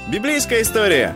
Библейская история.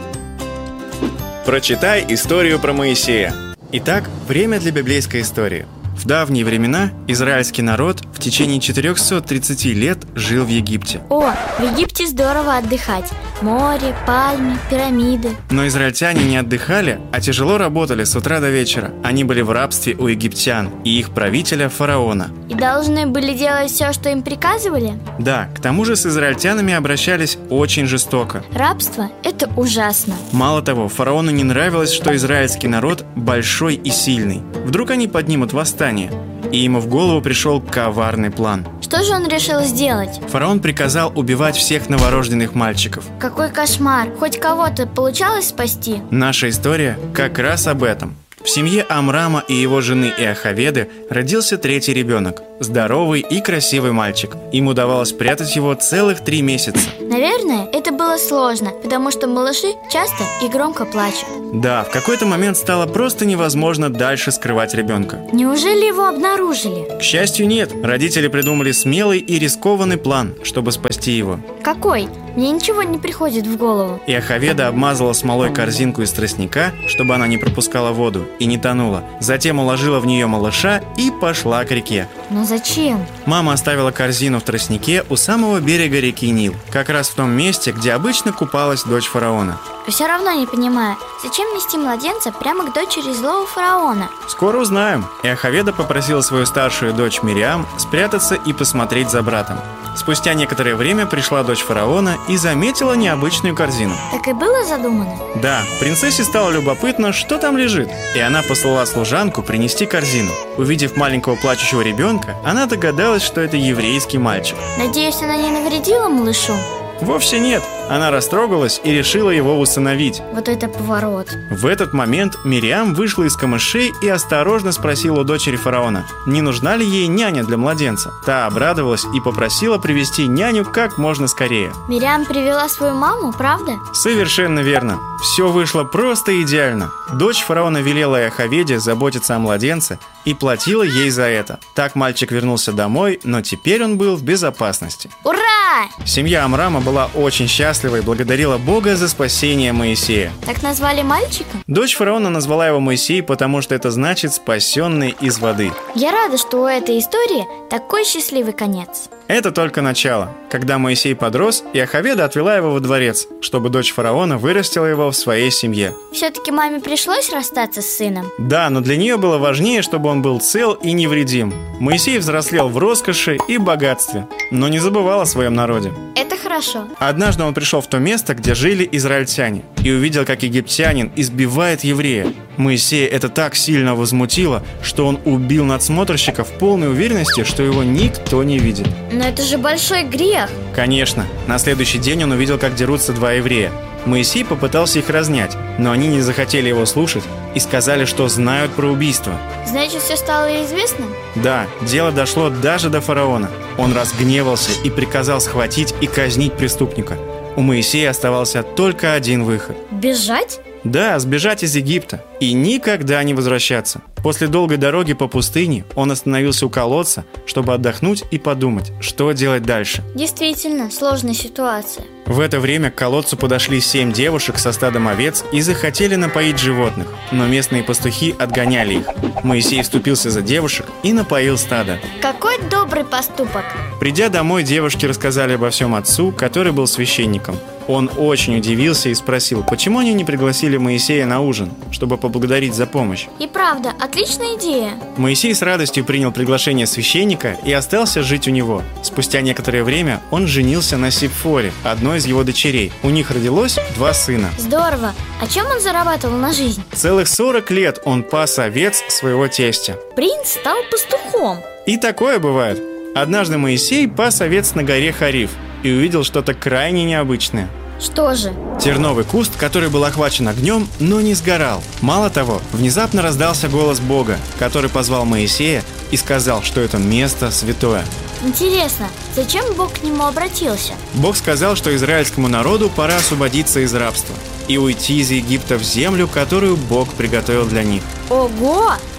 Прочитай историю про Моисея. Итак, время для библейской истории. В давние времена израильский народ в течение 430 лет жил в Египте. О, в Египте здорово отдыхать. Море, пальмы, пирамиды. Но израильтяне не отдыхали, а тяжело работали с утра до вечера. Они были в рабстве у египтян и их правителя фараона. И должны были делать все, что им приказывали? Да, к тому же с израильтянами обращались очень жестоко. Рабство – это ужасно. Мало того, фараону не нравилось, что израильский народ большой и сильный. Вдруг они поднимут восстание. И ему в голову пришел коварный план. Что же он решил сделать? Фараон приказал убивать всех новорожденных мальчиков. Какой кошмар! Хоть кого-то получалось спасти? Наша история как раз об этом. В семье Амрама и его жены Иохаведы родился третий ребенок. Здоровый и красивый мальчик. Им удавалось прятать его целых 3 месяца. Наверное, это было сложно, потому что малыши часто и громко плачут. Да, в какой-то момент стало просто невозможно дальше скрывать ребенка. Неужели его обнаружили? К счастью, нет. Родители придумали смелый и рискованный план, чтобы спасти его. Какой? Мне ничего не приходит в голову. Иохаведа обмазала смолой корзинку из тростника, чтобы она не пропускала воду и не тонула. Затем уложила в нее малыша и пошла к реке. Но зачем? Мама оставила корзину в тростнике у самого берега реки Нил, как раз в том месте, где обычно купалась дочь фараона. Все равно не понимаю, зачем нести младенца прямо к дочери злого фараона? Скоро узнаем. Иохаведа попросила свою старшую дочь Мириам спрятаться и посмотреть за братом. Спустя некоторое время пришла дочь фараона и заметила необычную корзину. Так и было задумано? Да, принцессе стало любопытно, что там лежит, и она послала служанку принести корзину. Увидев маленького плачущего ребенка, она догадалась, что это еврейский мальчик. Надеюсь, она не навредила малышу? Вовсе нет. Она растрогалась и решила его усыновить. Вот это поворот. В этот момент Мириам вышла из камышей и осторожно спросила у дочери фараона, не нужна ли ей няня для младенца. Та обрадовалась и попросила привести няню как можно скорее. Мириам привела свою маму, правда? Совершенно верно. Все вышло просто идеально. Дочь фараона велела Иохаведе заботиться о младенце и платила ей за это. Так мальчик вернулся домой, но теперь он был в безопасности. Ура! Семья Амрама была очень счастлива и благодарила Бога за спасение Моисея. Так назвали мальчика? Дочь фараона назвала его Моисей, потому что это значит «спасенный из воды». Я рада, что у этой истории такой счастливый конец. Это только начало. Когда Моисей подрос, Иохаведа отвела его во дворец, чтобы дочь фараона вырастила его в своей семье. Все-таки маме пришлось расстаться с сыном? Да, но для нее было важнее, чтобы он был цел и невредим. Моисей взрослел в роскоши и богатстве, но не забывал о своем народе. Это хорошо. Однажды он пришел в то место, где жили израильтяне, и увидел, как египтянин избивает еврея. Моисея это так сильно возмутило, что он убил надсмотрщика в полной уверенности, что его никто не видит. Но это же большой грех. Конечно. На следующий день он увидел, как дерутся 2 еврея. Моисей попытался их разнять, но они не захотели его слушать и сказали, что знают про убийство. Значит, все стало известным? Да, дело дошло даже до фараона. Он разгневался и приказал схватить и казнить преступника. У Моисея оставался только один выход. Бежать? Да, сбежать из Египта и никогда не возвращаться. После долгой дороги по пустыне он остановился у колодца, чтобы отдохнуть и подумать, что делать дальше. Действительно, сложная ситуация. В это время к колодцу подошли 7 девушек со стадом овец и захотели напоить животных, но местные пастухи отгоняли их. Моисей вступился за девушек и напоил стадо. Какой добрый поступок! Придя домой, девушки рассказали обо всем отцу, который был священником. Он очень удивился и спросил, почему они не пригласили Моисея на ужин, чтобы поблагодарить за помощь. И правда, отличная идея. Моисей с радостью принял приглашение священника и остался жить у него. Спустя некоторое время он женился на Сипфоре, одной из его дочерей. У них родилось 2 сына. Здорово! А чем он зарабатывал на жизнь? Целых 40 лет он пас овец своего тестя. Принц стал пастухом. И такое бывает. Однажды Моисей пас овец на горе Хариф и увидел что-то крайне необычное. Что же? Терновый куст, который был охвачен огнем, но не сгорал. Мало того, внезапно раздался голос Бога, который позвал Моисея и сказал, что это место святое. Интересно, зачем Бог к нему обратился? Бог сказал, что израильскому народу пора освободиться из рабства и уйти из Египта в землю, которую Бог приготовил для них. Ого!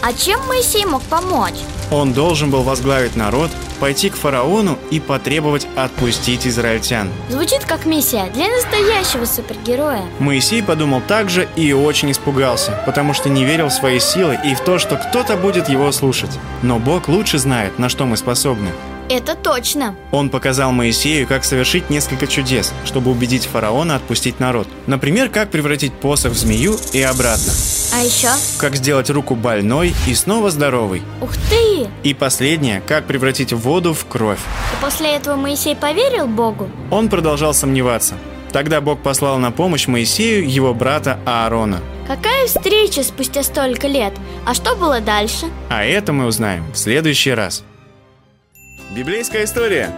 А чем Моисей мог помочь? Он должен был возглавить народ, пойти к фараону и потребовать отпустить израильтян. Звучит как миссия для настоящего супергероя. Моисей подумал так же и очень испугался, потому что не верил в свои силы и в то, что кто-то будет его слушать. Но Бог лучше знает, на что мы способны. Это точно. Он показал Моисею, как совершить несколько чудес, чтобы убедить фараона отпустить народ. Например, как превратить посох в змею и обратно. А еще? Как сделать руку больной и снова здоровой. Ух ты! И последнее, как превратить воду в кровь. И после этого Моисей поверил Богу? Он продолжал сомневаться. Тогда Бог послал на помощь Моисею его брата Аарона. Какая встреча спустя столько лет? А что было дальше? А это мы узнаем в следующий раз. Библейская история.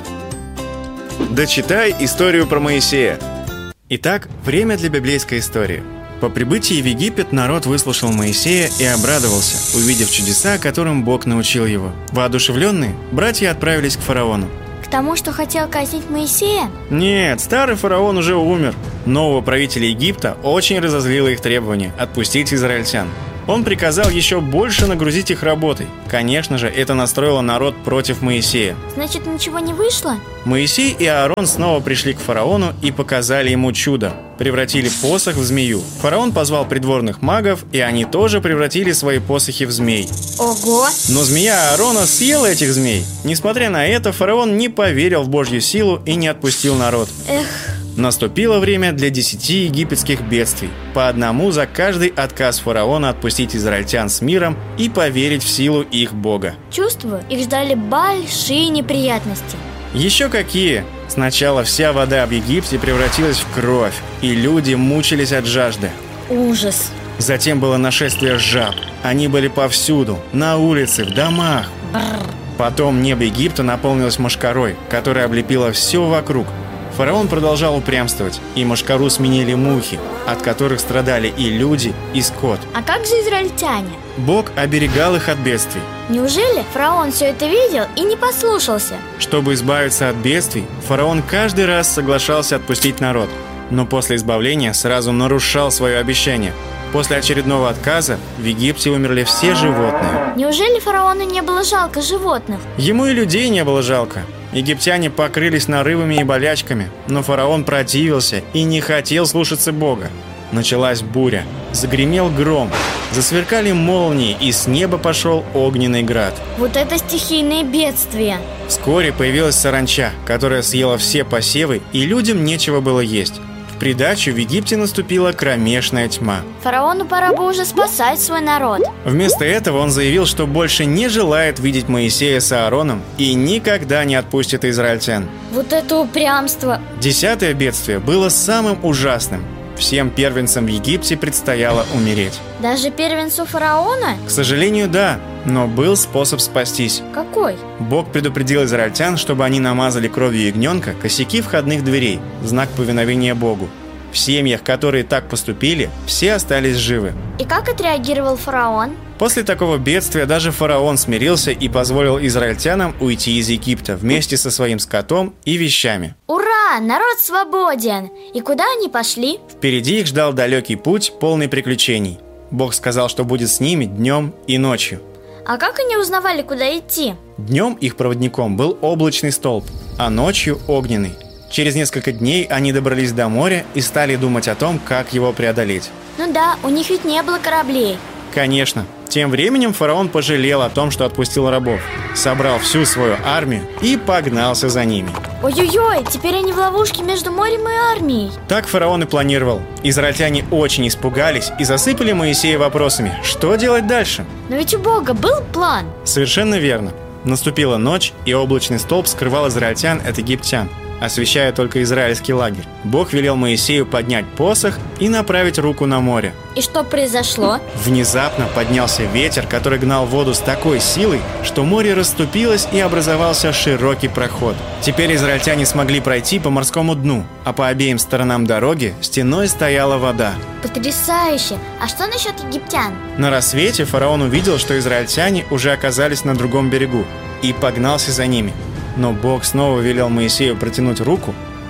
Дочитай историю про Моисея. Итак, время для библейской истории. По прибытии в Египет народ выслушал Моисея и обрадовался, увидев чудеса, которым Бог научил его. Воодушевленные, братья отправились к фараону. К тому, что хотел казнить Моисея? Нет, старый фараон уже умер. Нового правителя Египта очень разозлило их требование отпустить израильтян. Он приказал еще больше нагрузить их работой. Конечно же, это настроило народ против Моисея. Значит, ничего не вышло? Моисей и Аарон снова пришли к фараону и показали ему чудо. Превратили посох в змею. Фараон позвал придворных магов, и они тоже превратили свои посохи в змей. Ого! Но змея Аарона съела этих змей. Несмотря на это, фараон не поверил в Божью силу и не отпустил народ. Эх... Наступило время для 10 египетских бедствий, по одному за каждый отказ фараона отпустить израильтян с миром и поверить в силу их Бога. Чувствую, их ждали большие неприятности. Еще какие! Сначала вся вода в Египте превратилась в кровь, и люди мучились от жажды. Ужас! Затем было нашествие жаб. Они были повсюду, на улице, в домах. Бррр. Потом небо Египта наполнилось мошкарой, которая облепила все вокруг. Фараон продолжал упрямствовать, и мошкару сменили мухи, от которых страдали и люди, и скот. А как же израильтяне? Бог оберегал их от бедствий. Неужели фараон все это видел и не послушался? Чтобы избавиться от бедствий, фараон каждый раз соглашался отпустить народ, но после избавления сразу нарушал свое обещание. После очередного отказа в Египте умерли все животные. Неужели фараону не было жалко животных? Ему и людей не было жалко. Египтяне покрылись нарывами и болячками, но фараон противился и не хотел слушаться Бога. Началась буря, загремел гром, засверкали молнии, и с неба пошел огненный град. Вот это стихийные бедствия! Вскоре появилась саранча, которая съела все посевы, и людям нечего было есть. В придачу в Египте наступила кромешная тьма. Фараону пора бы уже спасать свой народ. Вместо этого он заявил, что больше не желает видеть Моисея с Аароном и никогда не отпустит израильтян. Вот это упрямство! 10-е бедствие было самым ужасным. Всем первенцам в Египте предстояло умереть. Даже первенцу фараона? К сожалению, да, но был способ спастись. Какой? Бог предупредил израильтян, чтобы они намазали кровью ягненка косяки входных дверей, в знак повиновения Богу. В семьях, которые так поступили, все остались живы. И как отреагировал фараон? После такого бедствия даже фараон смирился и позволил израильтянам уйти из Египта вместе со своим скотом и вещами. Ура! Народ свободен! И куда они пошли? Впереди их ждал далекий путь, полный приключений. Бог сказал, что будет с ними днем и ночью. А как они узнавали, куда идти? Днем их проводником был облачный столб, а ночью огненный. Через несколько дней они добрались до моря и стали думать о том, как его преодолеть. Ну да, у них ведь не было кораблей. Конечно. Тем временем фараон пожалел о том, что отпустил рабов, собрал всю свою армию и погнался за ними. Ой-ой-ой, теперь они в ловушке между морем и армией. Так фараон и планировал. Израильтяне очень испугались и засыпали Моисея вопросами, что делать дальше. Но ведь у Бога был план. Совершенно верно. Наступила ночь, и облачный столб скрывал израильтян от египтян, освещая только израильский лагерь. Бог велел Моисею поднять посох и направить руку на море. И что произошло? Внезапно поднялся ветер, который гнал воду с такой силой, что море расступилось и образовался широкий проход. Теперь израильтяне смогли пройти по морскому дну, а по обеим сторонам дороги стеной стояла вода. Потрясающе! А что насчет египтян? На рассвете фараон увидел, что израильтяне уже оказались на другом берегу, и погнался за ними. Но Бог снова велел Моисею протянуть руку.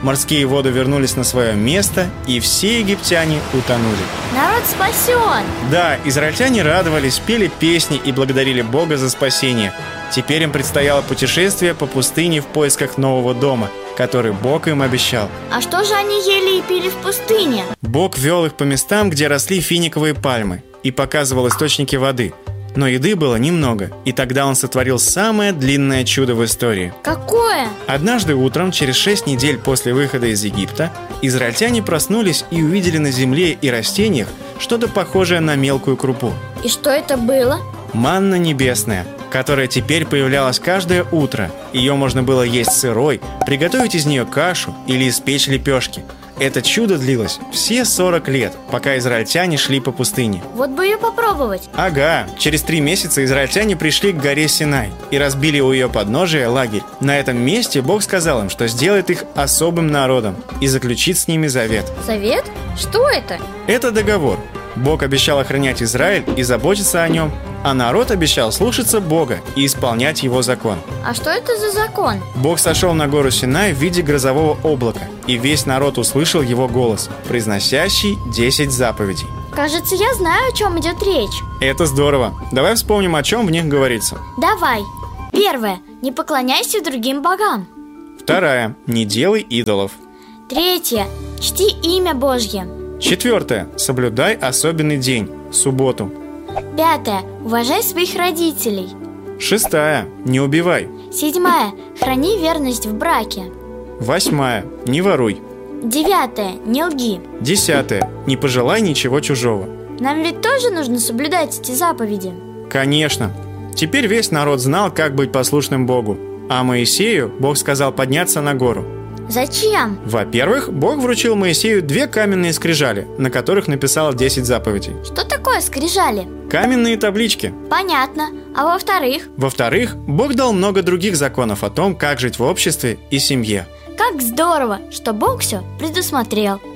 Морские воды вернулись на свое место, и все египтяне утонули. Народ спасен! Да, израильтяне радовались, пели песни и благодарили Бога за спасение. Теперь им предстояло путешествие по пустыне в поисках нового дома, который Бог им обещал. А что же они ели и пили в пустыне? Бог вел их по местам, где росли финиковые пальмы, и показывал источники воды. Но еды было немного, и тогда он сотворил самое длинное чудо в истории. Какое? Однажды утром, через 6 недель после выхода из Египта, израильтяне проснулись и увидели на земле и растениях что-то похожее на мелкую крупу. И что это было? Манна небесная, которая теперь появлялась каждое утро. Ее можно было есть сырой, приготовить из нее кашу или испечь лепешки. Это чудо длилось все 40 лет, пока израильтяне шли по пустыне. Вот бы ее попробовать. Ага, через 3 месяца израильтяне пришли к горе Синай и разбили у ее подножия лагерь. На этом месте Бог сказал им, что сделает их особым народом и заключит с ними завет. Завет? Что это? Это договор. Бог обещал охранять Израиль и заботиться о нем, а народ обещал слушаться Бога и исполнять его закон. А что это за закон? Бог сошел на гору Синай в виде грозового облака, и весь народ услышал его голос, произносящий 10 заповедей. Кажется, я знаю, о чем идет речь. Это здорово. Давай вспомним, о чем в них говорится. Давай. Первое. Не поклоняйся другим богам. Вторая. Не делай идолов. Третье. Чти имя Божье. Четвертое. Соблюдай особенный день, субботу. Пятое. Уважай своих родителей. Шестая. Не убивай. Седьмое. Храни верность в браке. Восьмая. Не воруй. Девятое. Не лги. Десятое. Не пожелай ничего чужого. Нам ведь тоже нужно соблюдать эти заповеди. Конечно. Теперь весь народ знал, как быть послушным Богу. А Моисею Бог сказал подняться на гору. Зачем? Во-первых, Бог вручил Моисею 2 каменные скрижали, на которых написал 10 заповедей. Что такое скрижали? Каменные таблички. Понятно. А во-вторых? Во-вторых, Бог дал много других законов о том, как жить в обществе и семье. Как здорово, что Бог все предусмотрел.